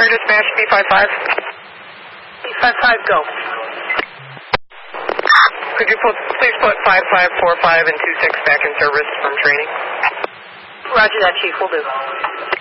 dispatch, B55. B55, go. Could you please put 5545 and 26 back in service from training? Roger that, Chief. Will do.